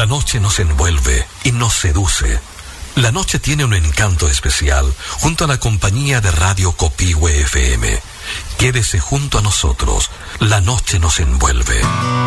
La noche nos envuelve y nos seduce. La noche tiene un encanto especial junto a la compañía de Radio Copihue FM. Quédese junto a nosotros. La noche nos envuelve.